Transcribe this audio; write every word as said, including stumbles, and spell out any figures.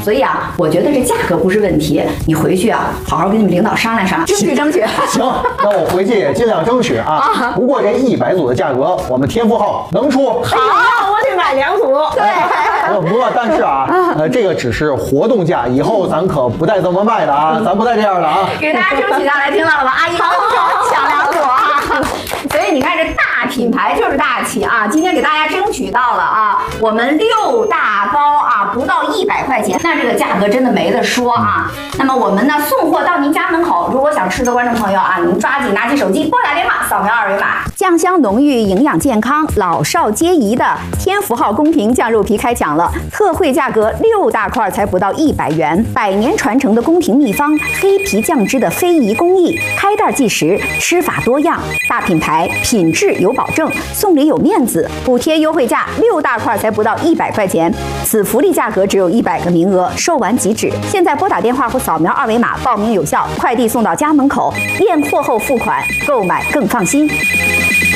所以啊，我觉得这价格不是问题，你回去啊，好好跟你们领导商量商量，争取争取。 行，那我回去也尽量争取啊。啊不过这一百组的价格，我们天福号能出。 好，我得买两组。 对。 不过但是啊，呃，这个只是活动价，以后咱可不带这么卖的啊，咱不带这样的啊。 给大家争取下来，听到了吧？阿姨好好抢两组啊！所以你看，这大品牌就是大气啊！今天给大家争取到了啊，我们六大包啊，不到一百块钱，那这个价格真的没得说啊。那么我们呢，送货到您家门口。如果想吃的观众朋友啊，您抓紧拿起手机，拨打电话，扫描二维码。酱香浓郁，营养健康，老少皆宜的天福号宫廷酱肉皮开抢了，特惠价格六大块才不到一百元，百年传承的宫廷秘方，黑皮酱汁的非遗工艺，开袋即食，吃法多样，大品牌，品质有保证，送礼有面子，补贴优惠价六大块才不到一百块钱，此福利价格只有一百个名额，售完即止。现在拨打电话或扫描二维码报名有效，快递送到家门口，验货后付款，购买更放心。